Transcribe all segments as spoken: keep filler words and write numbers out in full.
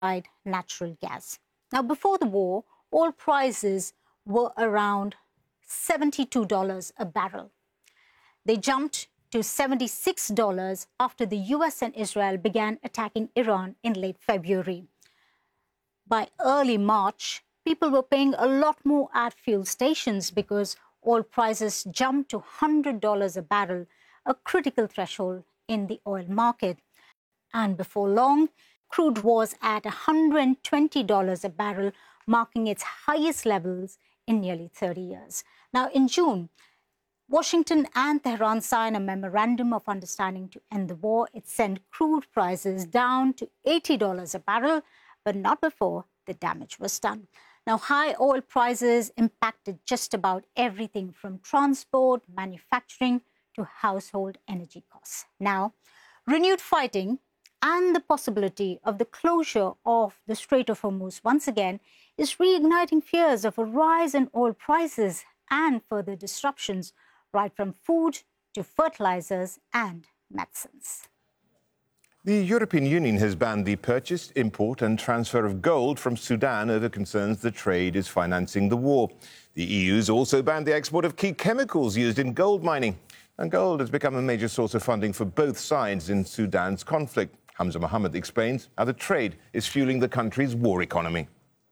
natural gas. Now, before the war, oil prices were around seventy-two dollars a barrel. They jumped to seventy-six dollars after the U S and Israel began attacking Iran in late February. By early March, people were paying a lot more at fuel stations because oil prices jumped to one hundred dollars a barrel, a critical threshold in the oil market. And before long, crude was at one hundred twenty dollars a barrel, marking its highest levels in nearly thirty years. Now, in June, Washington and Tehran signed a memorandum of understanding to end the war. It sent crude prices down to eighty dollars a barrel, but not before the damage was done. Now, high oil prices impacted just about everything from transport, manufacturing, to household energy costs. Now, renewed fighting and the possibility of the closure of the Strait of Hormuz once again is reigniting fears of a rise in oil prices and further disruptions, right from food to fertilizers and medicines. The European Union has banned the purchase, import and transfer of gold from Sudan over concerns the trade is financing the war. The E U's also banned the export of key chemicals used in gold mining. And gold has become a major source of funding for both sides in Sudan's conflict. Hamza Mohammed explains how the trade is fueling the country's war economy.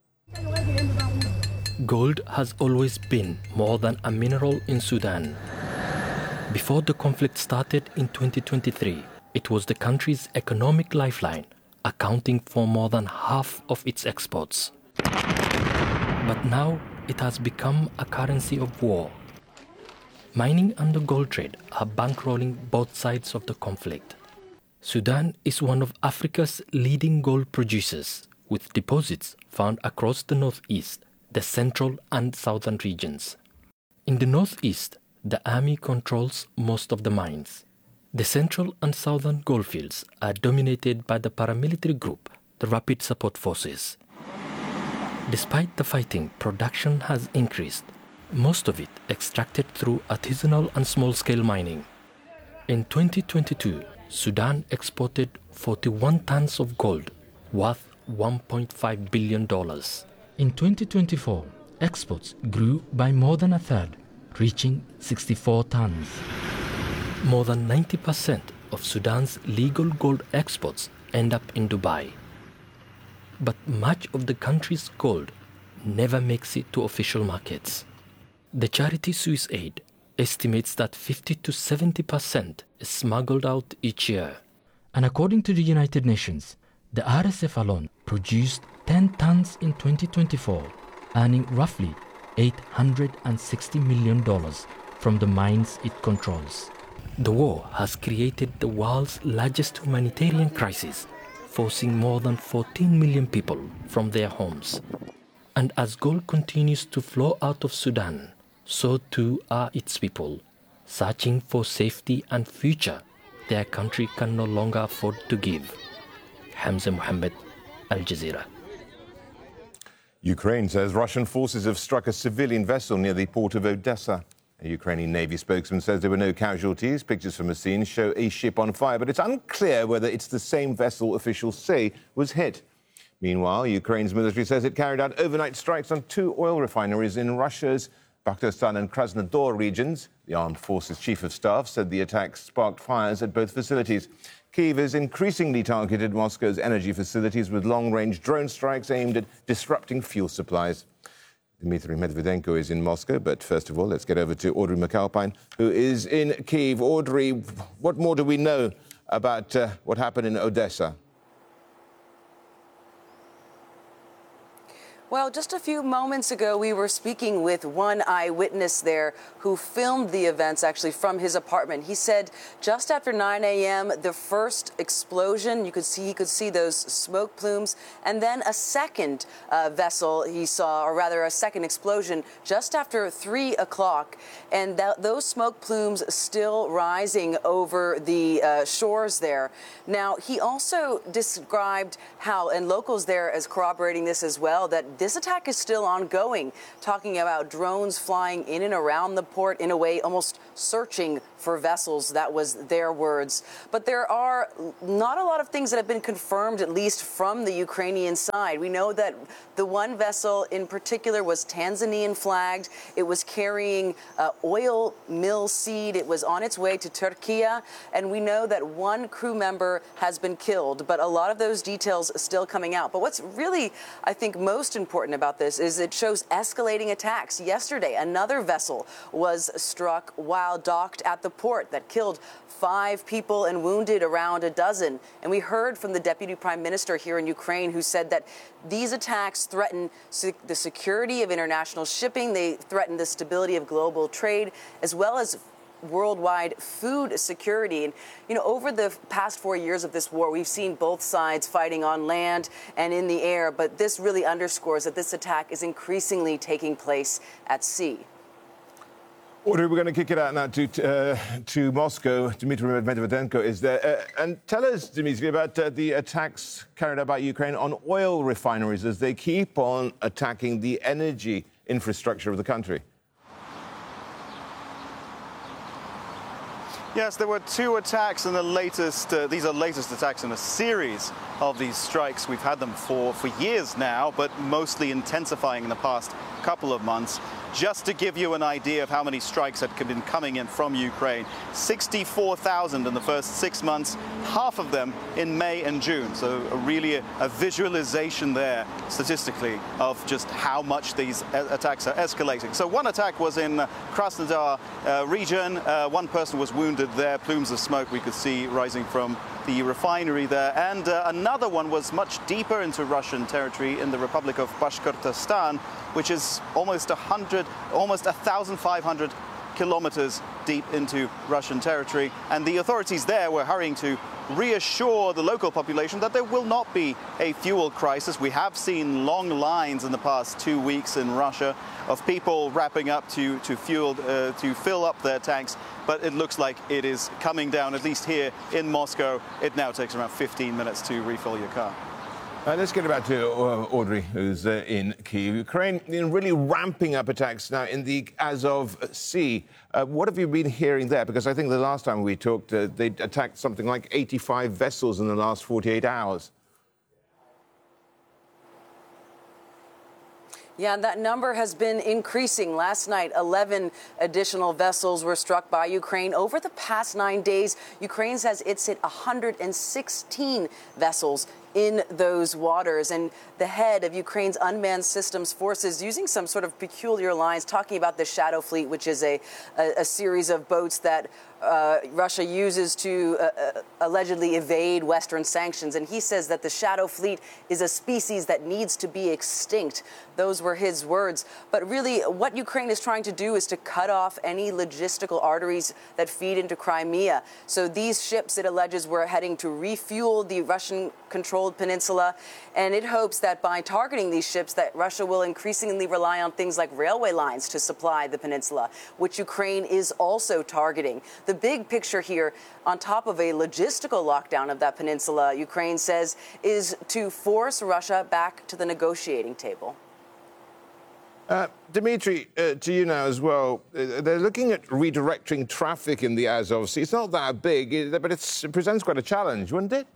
Gold has always been more than a mineral in Sudan. Before the conflict started in twenty twenty-three, it was the country's economic lifeline, accounting for more than half of its exports. But now it has become a currency of war. Mining and the gold trade are bankrolling both sides of the conflict. Sudan is one of Africa's leading gold producers, with deposits found across the northeast, the central and southern regions. In the northeast, the army controls most of the mines. The central and southern goldfields are dominated by the paramilitary group, the Rapid Support Forces. Despite the fighting, production has increased, most of it extracted through artisanal and small-scale mining. In twenty twenty-two, Sudan exported forty-one tons of gold, worth one point five billion dollars. In twenty twenty-four, exports grew by more than a third, reaching sixty-four tons. More than ninety percent of Sudan's legal gold exports end up in Dubai. But much of the country's gold never makes it to official markets. The charity Swiss Aid estimates that fifty to seventy percent is smuggled out each year. And according to the United Nations, the R S F alone produced ten tons in twenty twenty-four, earning roughly eight hundred sixty million dollars from the mines it controls. The war has created the world's largest humanitarian crisis, forcing more than fourteen million people from their homes. And as gold continues to flow out of Sudan, so too are its people, searching for safety and future their country can no longer afford to give. Hamza Mohammed, Al Jazeera. Ukraine says Russian forces have struck a civilian vessel near the port of Odessa. A Ukrainian Navy spokesman says there were no casualties. Pictures from the scene show a ship on fire, but it's unclear whether it's the same vessel officials say was hit. Meanwhile, Ukraine's military says it carried out overnight strikes on two oil refineries in Russia's Bakhtastan and Krasnodar regions. The Armed Forces Chief of Staff said the attacks sparked fires at both facilities. Kyiv has increasingly targeted Moscow's energy facilities with long-range drone strikes aimed at disrupting fuel supplies. Dmitry Medvedenko is in Moscow, but first of all, let's get over to Audrey McAlpine, who is in Kyiv. Audrey, what more do we know about uh, what happened in Odessa? Well, just a few moments ago, we were speaking with one eyewitness there who filmed the events actually from his apartment. He said just after nine a m, the first explosion, you could see, he could see those smoke plumes, and then a second uh, vessel he saw, or rather a second explosion just after three o'clock. And that, those smoke plumes still rising over the uh, shores there. Now, he also described how, and locals there as corroborating this as well, that this attack is still ongoing, talking about drones flying in and around the port in a way almost searching for vessels. That was their words. But there are not a lot of things that have been confirmed, at least from the Ukrainian side. We know that the one vessel in particular was Tanzanian flagged. It was carrying uh, oil mill seed. It was on its way to Turkey. And we know that one crew member has been killed, but a lot of those details are still coming out. But what's really, I think, most important about this is it shows escalating attacks. Yesterday, another vessel was struck while docked at the port that killed five people and wounded around a dozen. And we heard from the deputy prime minister here in Ukraine, who said that these attacks threaten sec- the security of international shipping. They threaten the stability of global trade, as well as worldwide food security. And, you know, over the past four years of this war, we've seen both sides fighting on land and in the air. But this really underscores that this attack is increasingly taking place at sea. Audrey, we're going to kick it out now to uh, to Moscow. Dmitry Medvedenko is there. Uh, and tell us, Dmitry, about uh, the attacks carried out by Ukraine on oil refineries as they keep on attacking the energy infrastructure of the country. Yes, there were two attacks in the latest, uh, these are latest attacks in a series of these strikes. We've had them for, for years now, but mostly intensifying in the past couple of months. Just to give you an idea of how many strikes had been coming in from Ukraine, sixty-four thousand in the first six months, half of them in May and June. So a really a, a visualization there, statistically, of just how much these attacks are escalating. So one attack was in Krasnodar uh, region. Uh, one person was wounded there. Plumes of smoke we could see rising from the refinery there. And uh, another one was much deeper into Russian territory in the Republic of Bashkortostan, which is almost a hundred, almost one thousand five hundred kilometers deep into Russian territory. And the authorities there were hurrying to reassure the local population that there will not be a fuel crisis. We have seen long lines in the past two weeks in Russia of people wrapping up to, to, fuel, uh, to fill up their tanks. But it looks like it is coming down, at least here in Moscow. It now takes around fifteen minutes to refill your car. Uh, let's get back to uh, Audrey, who's uh, in Kyiv. Ukraine you know, really ramping up attacks now in the Azov Sea. Uh, what have you been hearing there? Because I think the last time we talked, uh, they attacked something like eighty-five vessels in the last forty-eight hours. Yeah, that number has been increasing. Last night, eleven additional vessels were struck by Ukraine. Over the past nine days, Ukraine says it's hit one hundred sixteen vessels in those waters. And the head of Ukraine's unmanned systems forces, using some sort of peculiar lines, talking about the Shadow Fleet, which is a, a, a series of boats that uh, Russia uses to uh, uh, allegedly evade Western sanctions. And he says that the Shadow Fleet is a species that needs to be extinct. Those were his words. But really, what Ukraine is trying to do is to cut off any logistical arteries that feed into Crimea. So these ships, it alleges, were heading to refuel the Russian-controlled peninsula. And it hopes that by targeting these ships, that Russia will increasingly rely on things like railway lines to supply the peninsula, which Ukraine is also targeting. The big picture here, on top of a logistical lockdown of that peninsula, Ukraine says, is to force Russia back to the negotiating table. Uh, Dmitry, uh, to you now as well. Uh, they're looking at redirecting traffic in the Azov Sea. It's not that big, but it's, it presents quite a challenge, wouldn't it?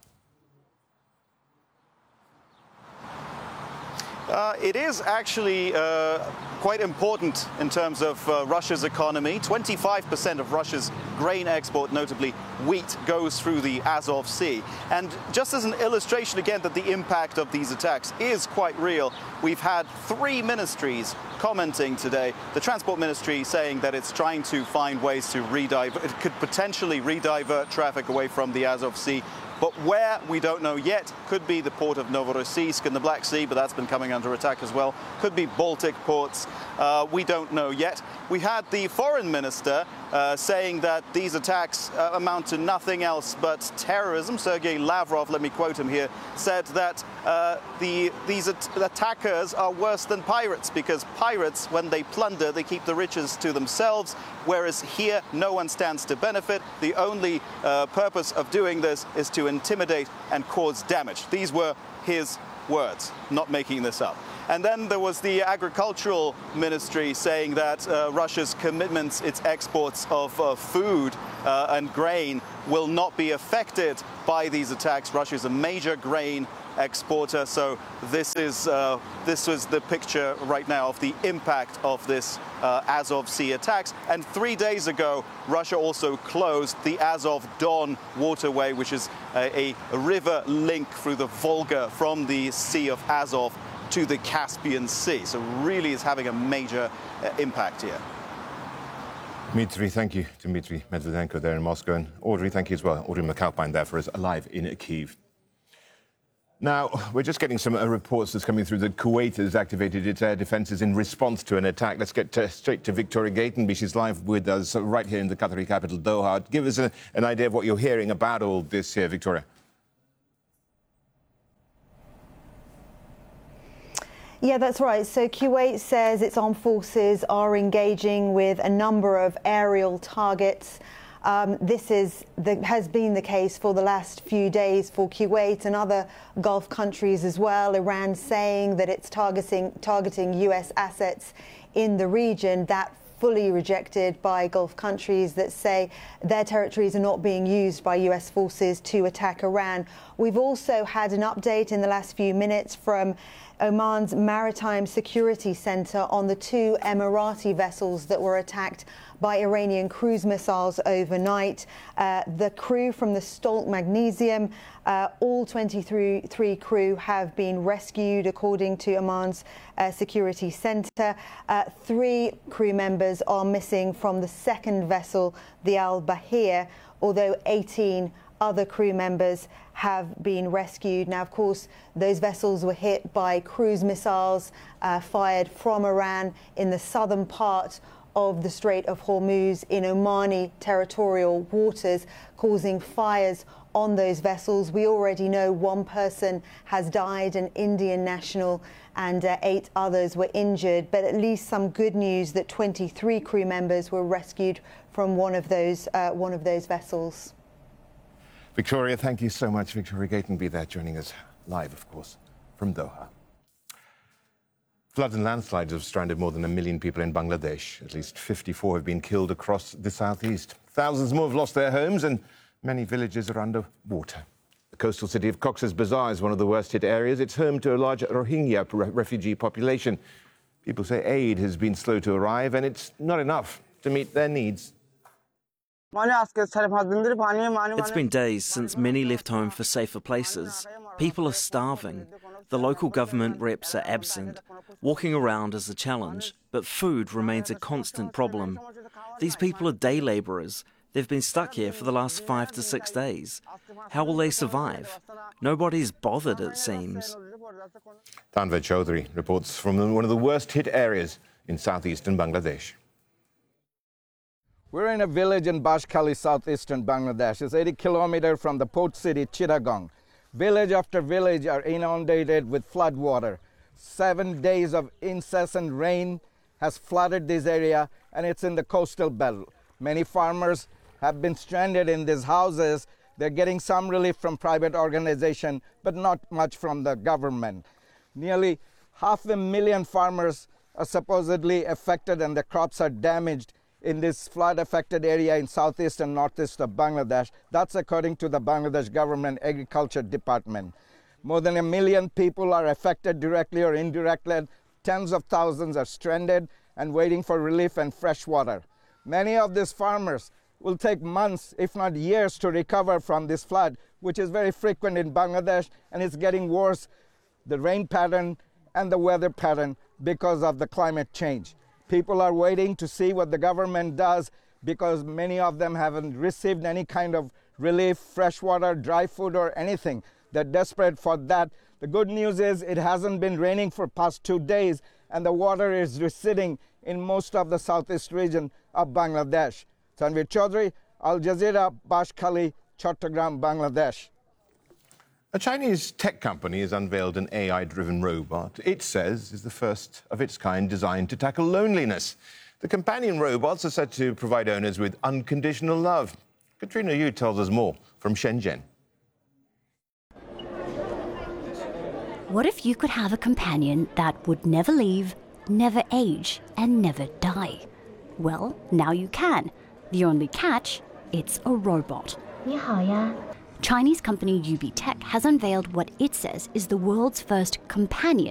Uh, it is actually uh, quite important in terms of uh, Russia's economy. twenty-five percent of Russia's grain export, notably wheat, goes through the Azov Sea. And just as an illustration, again, that the impact of these attacks is quite real, we've had three ministries commenting today. The Transport Ministry saying that it's trying to find ways to redivert, it could potentially redivert traffic away from the Azov Sea. But where, we don't know yet. Could be the port of Novorossiysk in the Black Sea, but that's been coming under attack as well. Could be Baltic ports. Uh, we don't know yet. We had the foreign minister uh, saying that these attacks uh, amount to nothing else but terrorism. Sergei Lavrov, let me quote him here, said that uh, the, these at attackers are worse than pirates, because pirates, when they plunder, they keep the riches to themselves, whereas here no one stands to benefit. The only uh, purpose of doing this is to intimidate and cause damage. These were his words, not making this up. And then there was the agricultural ministry saying that uh, Russia's commitments, its exports of uh, food uh, and grain will not be affected by these attacks. Russia is a major grain exporter, so this is uh, this was the picture right now of the impact of this uh, Azov Sea attacks. And three days ago, Russia also closed the Azov-Don waterway, which is a, a river link through the Volga from the Sea of Azov to the Caspian Sea. So really is having a major uh, impact here. Dmitry, thank you. Dmitry Medvedenko there in Moscow. And Audrey, thank you as well. Audrey McAlpine there for us live in Kyiv. Now, we're just getting some uh, reports that's coming through that Kuwait has activated its air defences in response to an attack. Let's get uh, straight to Victoria Gatenby. She's live with us uh, right here in the Qatari capital, Doha. Give us a, an idea of what you're hearing about all this here, Victoria. Yeah, that's right. So Kuwait says its armed forces are engaging with a number of aerial targets. Um, this is the, has been the case for the last few days for Kuwait and other Gulf countries as well. Iran saying that it's targeting, targeting U S assets in the region. That fully rejected by Gulf countries that say their territories are not being used by U S forces to attack Iran. We've also had an update in the last few minutes from Oman's Maritime Security Center on the two Emirati vessels that were attacked by Iranian cruise missiles overnight. Uh, the crew from the Stolt Magnesium, uh, all twenty-three crew have been rescued, according to Oman's uh, Security Center. Uh, three crew members are missing from the second vessel, the Al Bahir, although eighteen other crew members have been rescued. Now, of course, those vessels were hit by cruise missiles uh, fired from Iran in the southern part of the Strait of Hormuz in Omani territorial waters, causing fires on those vessels. We already know one person has died, an Indian national, and uh, eight others were injured, but at least some good news that twenty-three crew members were rescued from one of those, uh, one of those vessels. Victoria, thank you so much. Victoria Gatenby there joining us live, of course, from Doha. Floods and landslides have stranded more than a million people in Bangladesh. At least fifty-four have been killed across the southeast. Thousands more have lost their homes and many villages are under water. The coastal city of Cox's Bazar is one of the worst hit areas. It's home to a large Rohingya re- refugee population. People say aid has been slow to arrive and it's not enough to meet their needs. It's been days since many left home for safer places. People are starving. The local government reps are absent. Walking around is a challenge, but food remains a constant problem. These people are day labourers. They've been stuck here for the last five to six days. How will they survive? Nobody's bothered, it seems. Tanvir Chaudhary reports from one of the worst hit areas in southeastern Bangladesh. We're in a village in Bashkhali, southeastern Bangladesh. It's eighty kilometers from the port city, Chittagong. Village after village are inundated with flood water. Seven days of incessant rain has flooded this area, and it's in the coastal belt. Many farmers have been stranded in these houses. They're getting some relief from private organization, but not much from the government. Nearly half a million farmers are supposedly affected, and the crops are damaged in this flood-affected area in southeast and northeast of Bangladesh. That's according to the Bangladesh Government Agriculture Department. More than a million people are affected directly or indirectly. Tens of thousands are stranded and waiting for relief and fresh water. Many of these farmers will take months, if not years, to recover from this flood, which is very frequent in Bangladesh, and it's getting worse, the rain pattern and the weather pattern, because of the climate change. People are waiting to see what the government does because many of them haven't received any kind of relief, fresh water, dry food, or anything. They're desperate for that. The good news is it hasn't been raining for past two days, and the water is receding in most of the southeast region of Bangladesh. Tanvir Chaudhary, Al Jazeera, Bashkhali, Chattogram, Bangladesh. A Chinese tech company has unveiled an A I-driven robot it says is the first of its kind designed to tackle loneliness. The companion robots are said to provide owners with unconditional love. Katrina Yu tells us more from Shenzhen. What if you could have a companion that would never leave, never age, and never die? Well, now you can. The only catch, it's a robot. 你好呀。 Chinese company U B Tech has unveiled what it says is the world's first companion